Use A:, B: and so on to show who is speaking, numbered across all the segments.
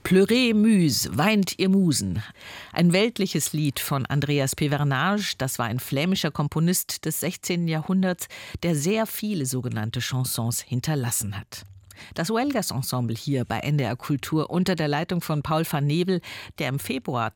A: Pleurez Muse, weint ihr Musen. Ein weltliches Lied von Andreas Pevernage, das war ein flämischer Komponist des 16. Jahrhunderts, der sehr viele sogenannte Chansons hinterlassen hat. Das Huelgas Ensemble hier bei NDR Kultur unter der Leitung von Paul van Nevel, der im Februar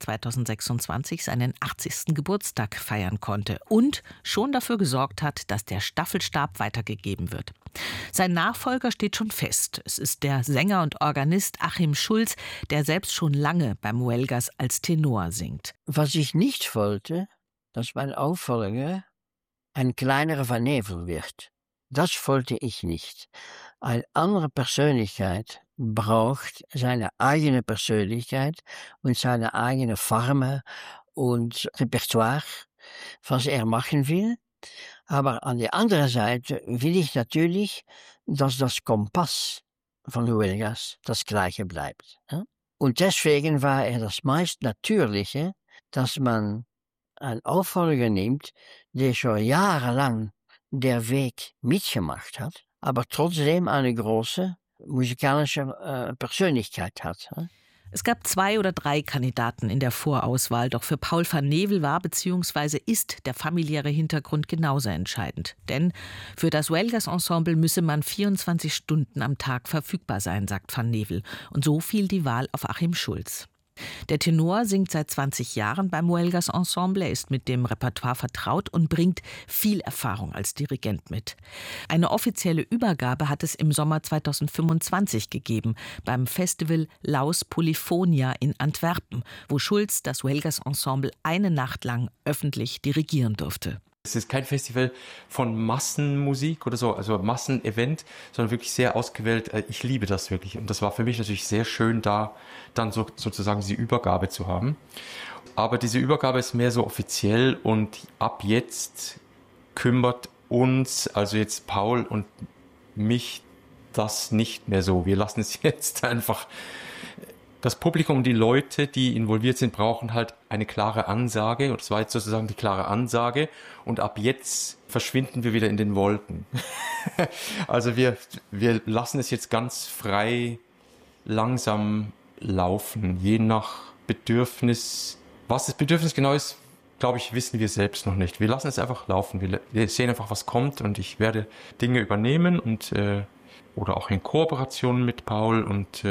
A: 2026 seinen 80. Geburtstag feiern konnte und schon dafür gesorgt hat, dass der Staffelstab weitergegeben wird. Sein Nachfolger steht schon fest. Es ist der Sänger und Organist Achim Schulz, der selbst schon lange beim Huelgas als Tenor singt.
B: Was ich nicht wollte, dass mein Auffolger ein kleinerer Van Nevel wird. Das wollte ich nicht. Eine andere Persönlichkeit braucht seine eigene Persönlichkeit und seine eigene Form und Repertoire, was er machen will. Aber an der anderen Seite will ich natürlich, dass das Kompass von Huelgas das gleiche bleibt. Und deswegen war das meist Natürliche, dass man einen Auffolger nimmt, der schon jahrelang der Weg mitgemacht hat, aber trotzdem eine große musikalische Persönlichkeit hat.
A: Es gab 2 oder 3 Kandidaten in der Vorauswahl, doch für Paul van Nevel war bzw. ist der familiäre Hintergrund genauso entscheidend. Denn für das Huelgas Ensemble müsse man 24 Stunden am Tag verfügbar sein, sagt van Nevel. Und so fiel die Wahl auf Achim Schulz. Der Tenor singt seit 20 Jahren beim Huelgas Ensemble, er ist mit dem Repertoire vertraut und bringt viel Erfahrung als Dirigent mit. Eine offizielle Übergabe hat es im Sommer 2025 gegeben, beim Festival Laus Polyphonia in Antwerpen, wo Schulz das Huelgas Ensemble eine Nacht lang öffentlich dirigieren durfte.
C: Es ist kein Festival von Massenmusik oder so, also Massenevent, sondern wirklich sehr ausgewählt. Ich liebe das wirklich. Und das war für mich natürlich sehr schön, da dann sozusagen die Übergabe zu haben. Aber diese Übergabe ist mehr so offiziell und ab jetzt kümmert uns, also jetzt Paul und mich, das nicht mehr so. Wir lassen es jetzt einfach. Das Publikum, die Leute, die involviert sind, brauchen halt eine klare Ansage. Und das war jetzt sozusagen die klare Ansage. Und ab jetzt verschwinden wir wieder in den Wolken. Also wir lassen es jetzt ganz frei langsam laufen, je nach Bedürfnis. Was das Bedürfnis genau ist, glaube ich, wissen wir selbst noch nicht. Wir lassen es einfach laufen. Wir sehen einfach, was kommt. Und ich werde Dinge übernehmen und oder auch in Kooperation mit Paul und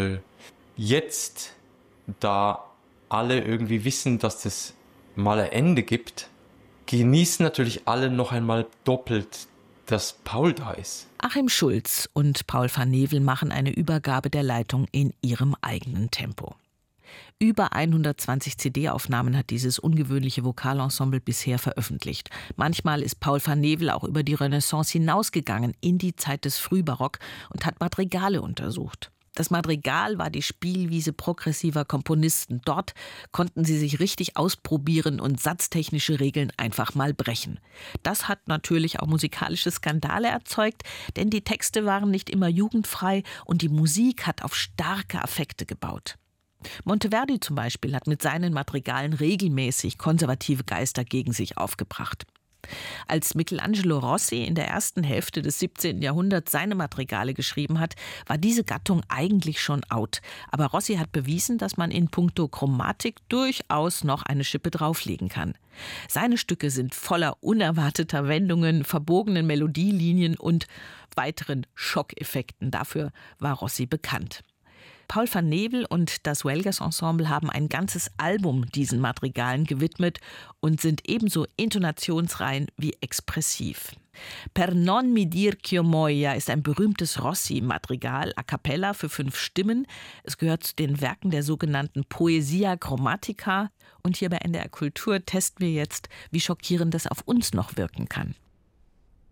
C: jetzt, da alle irgendwie wissen, dass das mal ein Ende gibt, genießen natürlich alle noch einmal doppelt, dass Paul da ist.
A: Achim Schulz und Paul van Nevel machen eine Übergabe der Leitung in ihrem eigenen Tempo. Über 120 CD-Aufnahmen hat dieses ungewöhnliche Vokalensemble bisher veröffentlicht. Manchmal ist Paul van Nevel auch über die Renaissance hinausgegangen, in die Zeit des Frühbarock und hat Madrigale untersucht. Das Madrigal war die Spielwiese progressiver Komponisten. Dort konnten sie sich richtig ausprobieren und satztechnische Regeln einfach mal brechen. Das hat natürlich auch musikalische Skandale erzeugt, denn die Texte waren nicht immer jugendfrei und die Musik hat auf starke Affekte gebaut. Monteverdi zum Beispiel hat mit seinen Madrigalen regelmäßig konservative Geister gegen sich aufgebracht. Als Michelangelo Rossi in der ersten Hälfte des 17. Jahrhunderts seine Madrigale geschrieben hat, war diese Gattung eigentlich schon out. Aber Rossi hat bewiesen, dass man in puncto Chromatik durchaus noch eine Schippe drauflegen kann. Seine Stücke sind voller unerwarteter Wendungen, verbogenen Melodielinien und weiteren Schockeffekten. Dafür war Rossi bekannt. Paul van Nevel und das Huelgas Ensemble haben ein ganzes Album diesen Madrigalen gewidmet und sind ebenso intonationsrein wie expressiv. Per non mi dir ch'io muoia ist ein berühmtes Rossi-Madrigal a cappella für 5 Stimmen. Es gehört zu den Werken der sogenannten Poesia Chromatica. Und hier bei NDR Kultur testen wir jetzt, wie schockierend das auf uns noch wirken kann.